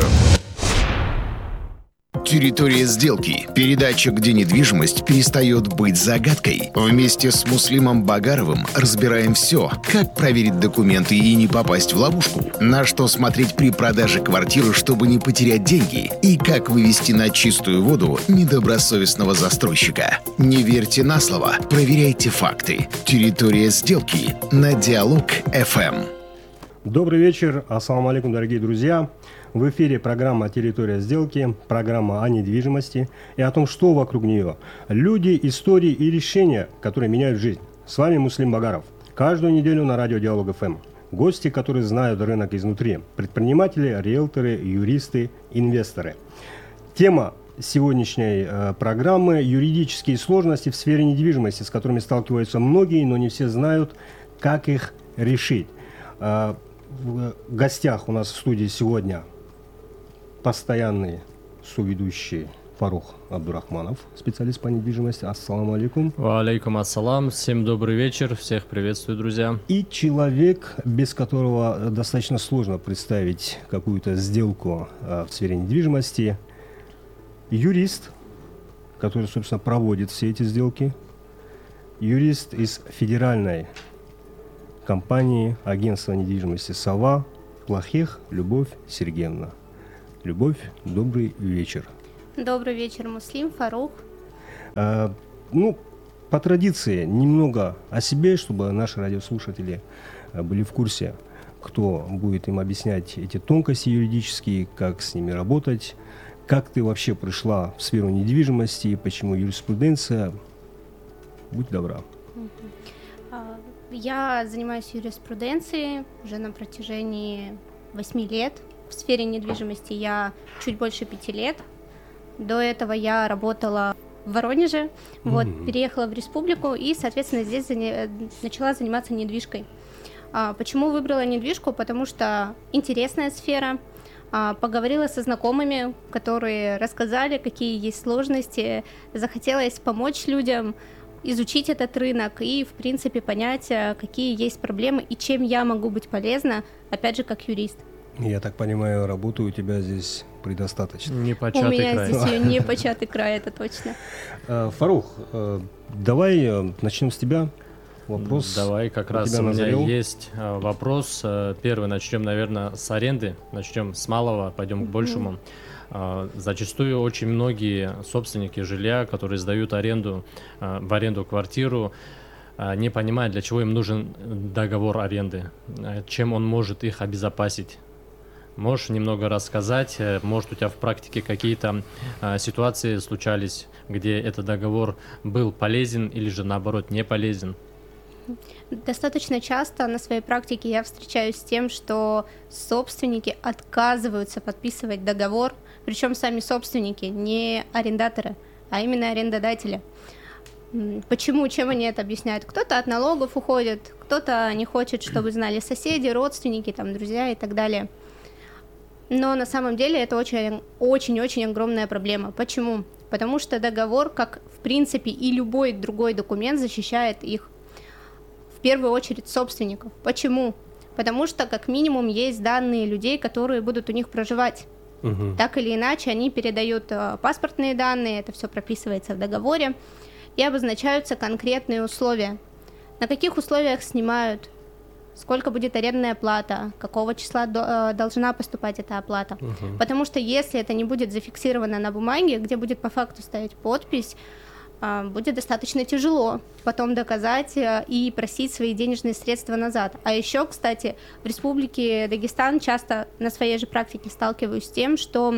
Территория сделки. Передача, где недвижимость перестает быть загадкой. Вместе с Муслимом Багаровым разбираем все, как проверить документы и не попасть в ловушку, на что смотреть при продаже квартиры, чтобы не потерять деньги, и как вывести на чистую воду недобросовестного застройщика. Не верьте на слово, проверяйте факты. Территория сделки на Диалог эф эм. Добрый вечер, ассаламу алейкум, дорогие друзья. В эфире программа «Территория сделки», программа о недвижимости и о том, что вокруг нее. Люди, истории и решения, которые меняют жизнь. С вами Муслим Багаров. Каждую неделю на радио Диалог эф эм. Гости, которые знают рынок изнутри. Предприниматели, риэлторы, юристы, инвесторы. Тема сегодняшней э, программы – юридические сложности в сфере недвижимости, с которыми сталкиваются многие, но не все знают, как их решить. Э, в гостях у нас в студии сегодня постоянный соведущий Фарух Абдурахманов, специалист по недвижимости. Ассаламу алейкум. Ва алейкум ассалам. Всем добрый вечер. Всех приветствую, друзья. И человек, без которого достаточно сложно представить какую-то сделку а, в сфере недвижимости. Юрист, который, собственно, проводит все эти сделки. Юрист из федеральной компании агентства недвижимости «Сова» Плохих Любовь Сергеевна. Любовь, добрый вечер. Добрый вечер, Муслим, Фарух. А, ну, по традиции, немного о себе, чтобы наши радиослушатели были в курсе, кто будет им объяснять эти тонкости юридические, как с ними работать, как ты вообще пришла в сферу недвижимости, почему юриспруденция. Будь добра. Я занимаюсь юриспруденцией уже на протяжении восьми лет. В сфере недвижимости я чуть больше пяти лет. До этого я работала в Воронеже, mm-hmm. вот, переехала в республику и, соответственно, здесь заня... начала заниматься недвижкой. А, почему выбрала недвижку? Потому что интересная сфера. А, поговорила со знакомыми, которые рассказали, какие есть сложности. Захотелось помочь людям изучить этот рынок и, в принципе, понять, какие есть проблемы и чем я могу быть полезна, опять же, как юрист. Я так понимаю, работы у тебя здесь предостаточно. Непочатый у меня край. здесь непочатый край, это точно. Фарух, давай начнем с тебя. Вопрос. Давай, как раз у меня назрел. есть вопрос. Первый начнем, наверное, с аренды. Начнем с малого, пойдем к большему. Зачастую очень многие собственники жилья, которые сдают аренду, в аренду квартиру, не понимают, для чего им нужен договор аренды, чем он может их обезопасить. Можешь немного рассказать, может, у тебя в практике какие-то ситуации случались, где этот договор был полезен или же наоборот не полезен? Достаточно часто на своей практике я встречаюсь с тем, что собственники отказываются подписывать договор, причем сами собственники, не арендаторы, а именно арендодатели. Почему, чем они это объясняют? Кто-то от налогов уходит, кто-то не хочет, чтобы знали соседи, родственники, там, друзья и так далее. Но на самом деле это очень-очень огромная проблема. Почему? Потому что договор, как в принципе и любой другой документ, защищает их. В первую очередь собственников. Почему? Потому что как минимум есть данные людей, которые будут у них проживать. Угу. Так или иначе они передают э, паспортные данные, это все прописывается в договоре, и обозначаются конкретные условия. На каких условиях снимают сколько будет арендная плата, какого числа до, э, должна поступать эта оплата. Uh-huh. Потому что если это не будет зафиксировано на бумаге, где будет по факту стоять подпись, э, будет достаточно тяжело потом доказать э, и просить свои денежные средства назад. А еще, кстати, в Республике Дагестан часто на своей же практике сталкиваюсь с тем, что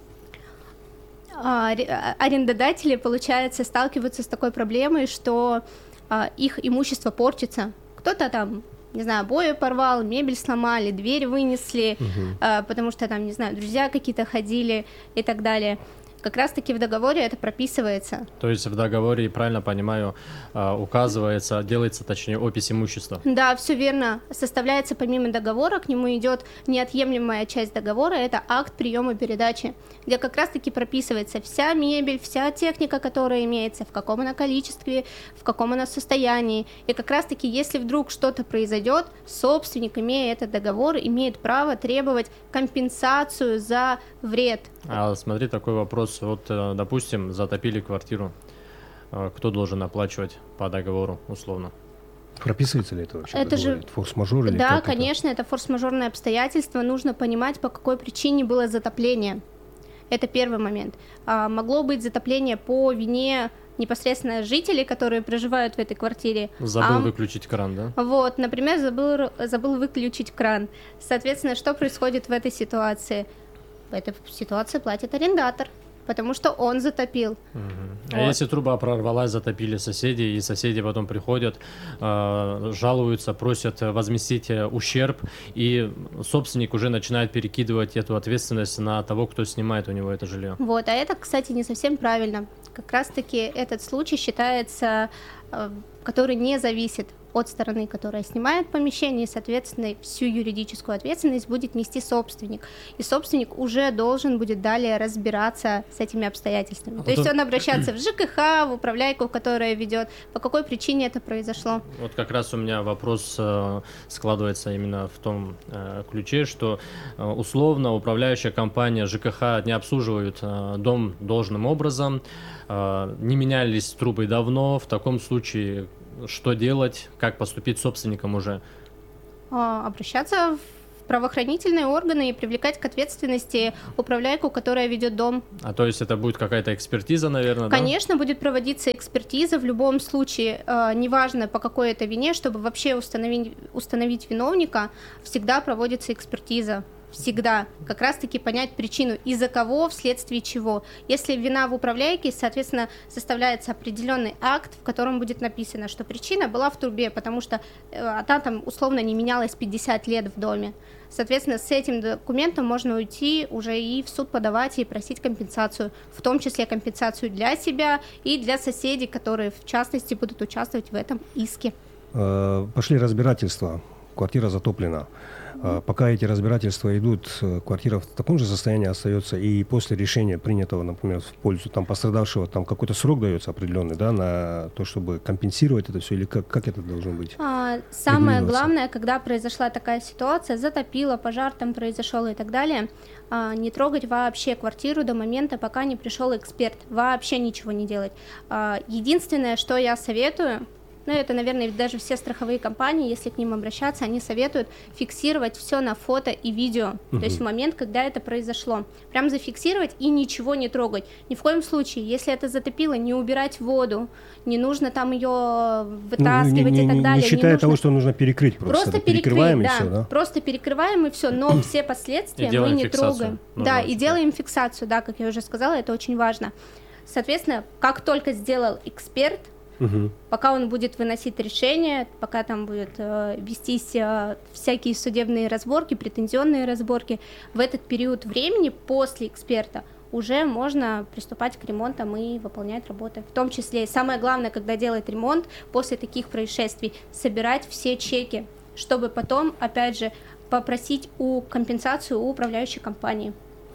э, арендодатели, получается, сталкиваются с такой проблемой, что э, их имущество портится. Кто-то там, не знаю, обои порвал, мебель сломали, дверь вынесли, угу. э, потому что там, не знаю, друзья какие-то ходили и так далее. Как раз-таки в договоре это прописывается. То есть в договоре, правильно понимаю, указывается, делается, точнее, опись имущества. Да, все верно. Составляется помимо договора, к нему идет неотъемлемая часть договора, это акт приема передачи, где как раз-таки прописывается вся мебель, вся техника, которая имеется, в каком она количестве, в каком она состоянии. И как раз-таки, если вдруг что-то произойдет, собственник, имея этот договор, имеет право требовать компенсацию за вред. А смотри, такой вопрос. Вот, допустим, затопили квартиру. Кто должен оплачивать по договору, условно? Прописывается ли это вообще? Это же... Форс-мажор или Да, как конечно, это? это форс-мажорное обстоятельство. Нужно понимать, по какой причине было затопление. Это первый момент. А, могло быть затопление по вине непосредственно жителей, которые проживают в этой квартире. Забыл а, выключить кран, да? Вот, например, забыл, забыл выключить кран. Соответственно, что происходит в этой ситуации? В этой ситуации платит арендатор, потому что он затопил. Угу. А вот. Если труба прорвалась, затопили соседи, и соседи потом приходят, э, жалуются, просят возместить ущерб, и собственник уже начинает перекидывать эту ответственность на того, кто снимает у него это жилье. Вот, а это, кстати, не совсем правильно. Как раз-таки этот случай считается, э, который не зависит от стороны, которая снимает помещение, и, соответственно, всю юридическую ответственность будет нести собственник. И собственник уже должен будет далее разбираться с этими обстоятельствами. А То есть он обращаться в ЖКХ, в управляйку, которая ведет, по какой причине это произошло. Вот как раз у меня вопрос э, складывается именно в том э, ключе, что э, условно управляющая компания ЖКХ не обслуживает э, дом должным образом, э, не менялись трубы давно. В таком случае что делать, как поступить с собственником уже? Обращаться в правоохранительные органы и привлекать к ответственности управляйку, которая ведет дом. А то есть это будет какая-то экспертиза, наверное, Конечно, да? будет проводиться экспертиза. В любом случае, э, неважно по какой это вине, чтобы вообще установить, установить виновника, всегда проводится экспертиза. Всегда. Как раз-таки понять причину, из-за кого, вследствие чего. Если вина в управляйке, соответственно, составляется определенный акт, в котором будет написано, что причина была в трубе, потому что э, она там условно не менялась пятьдесят лет в доме. Соответственно, с этим документом можно уйти уже и в суд подавать и просить компенсацию, в том числе компенсацию для себя и для соседей, которые, в частности, будут участвовать в этом иске. Пошли разбирательства. Квартира затоплена. Пока эти разбирательства идут, квартира в таком же состоянии остается, и после решения, принятого, например, в пользу там, пострадавшего, там какой-то срок дается определенный, да, на то, чтобы компенсировать это все, или как, как это должно быть? А, самое главное, когда произошла такая ситуация, затопило, пожар там произошел и так далее, а, не трогать вообще квартиру до момента, пока не пришел эксперт, вообще ничего не делать. А, единственное, что я советую, ну, это, наверное, даже все страховые компании, если к ним обращаться, они советуют фиксировать все на фото и видео. Uh-huh. То есть в момент, когда это произошло. Прям зафиксировать и ничего не трогать. Ни в коем случае, если это затопило, не убирать воду, не нужно там ее вытаскивать ну, не, не, и так далее. Не считая не того, что нужно перекрыть просто. Просто перекрываем да, и все, да? Просто перекрываем и все, но все последствия мы не трогаем. Да, и делаем фиксацию, да, как я уже сказала, это очень важно. Соответственно, как только сделал эксперт, Угу. пока он будет выносить решение, пока там будут э, вестись э, всякие судебные разборки, претензионные разборки, в этот период времени после эксперта уже можно приступать к ремонтам и выполнять работы. В том числе, самое главное, когда делать ремонт, после таких происшествий, собирать все чеки, чтобы потом, опять же, попросить у компенсацию у управляющей компании.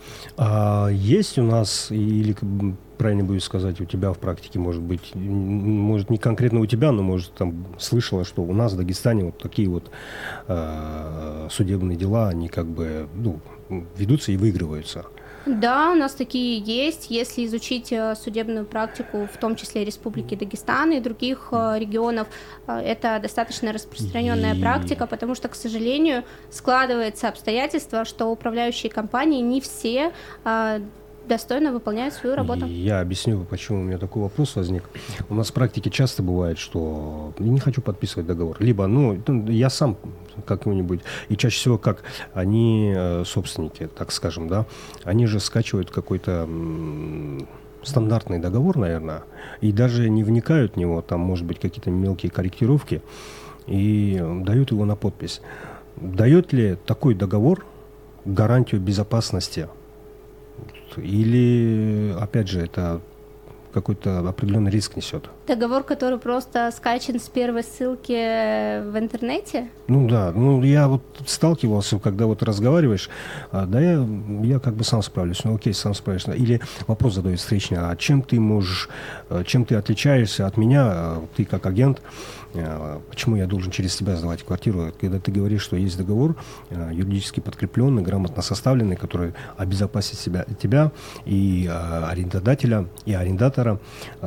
А есть у нас, или правильно будет сказать, у тебя в практике, может быть, может не конкретно у тебя, но может там слышала, что у нас в Дагестане вот такие вот э, судебные дела, они как бы ну, ведутся и выигрываются. Да, у нас такие есть. Если изучить э, судебную практику, в том числе Республики Дагестан и других э, регионов, э, это достаточно распространенная И- практика, потому что, к сожалению, складывается обстоятельство, что управляющие компании не все э, достойно выполняют свою работу. Я объясню, почему у меня такой вопрос возник. У нас в практике часто бывает, что я не хочу подписывать договор. Либо, ну, я сам как-нибудь, и чаще всего как они, э, собственники, так скажем, да, они же скачивают какой-то м, стандартный договор, наверное, и даже не вникают в него, там, может быть, какие-то мелкие корректировки, и дают его на подпись. Дает ли такой договор гарантию безопасности? Или, опять же, это какой-то определенный риск несет? Договор, который просто скачан с первой ссылки в интернете? Ну да, ну я вот сталкивался, когда вот разговариваешь, а, да я, я как бы сам справлюсь, ну окей, сам справишься. Или вопрос задают встречный, а чем ты можешь, а, чем ты отличаешься от меня, а, ты как агент, а, почему я должен через тебя сдавать квартиру, когда ты говоришь, что есть договор а, юридически подкрепленный, грамотно составленный, который обезопасит себя, тебя и а, арендодателя, и арендатора.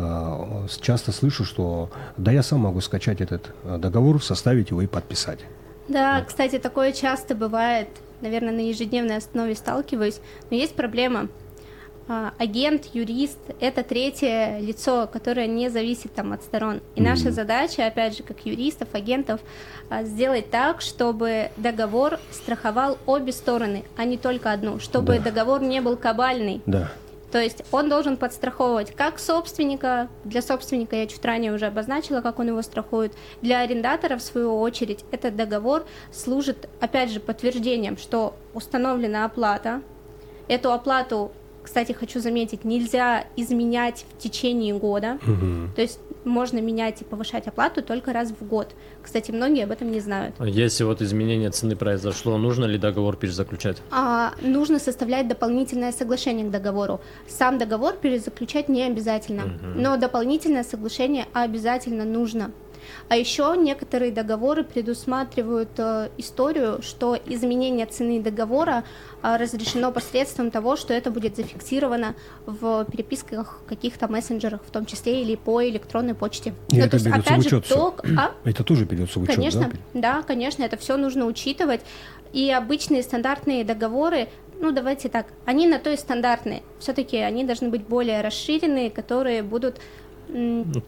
А, часто слышу, что да я сам могу скачать этот а, договор, составить его и подписать. Да, кстати, такое часто бывает, наверное, на ежедневной основе сталкиваюсь, но есть проблема. А, Агент, юрист – это третье лицо, которое не зависит там от сторон. И наша задача, опять же, как юристов, агентов, а, сделать так, чтобы договор страховал обе стороны, а не только одну, чтобы Да. договор не был кабальный. Да. То есть он должен подстраховывать как собственника, для собственника я чуть ранее уже обозначила, как он его страхует, для арендатора, в свою очередь, этот договор служит, опять же, подтверждением, что установлена оплата. Эту оплату, кстати, хочу заметить, нельзя изменять в течение года, Мгм. то есть можно менять и повышать оплату только раз в год. Кстати, многие об этом не знают. Если вот изменение цены произошло, нужно ли договор перезаключать? А, нужно составлять дополнительное соглашение к договору. Сам договор перезаключать не обязательно, Мгм. но дополнительное соглашение обязательно нужно. А еще некоторые договоры предусматривают э, историю, что изменение цены договора э, разрешено посредством того, что это будет зафиксировано в переписках каких-то мессенджерах, в том числе или по электронной почте. И Ну, это то есть, берется в опять же, учет всё? ток- а? Это тоже берется в учет, Конечно, да? да, конечно, это все нужно учитывать. И обычные стандартные договоры, ну давайте так, они на то и стандартные. Все-таки они должны быть более расширенные, которые будут м,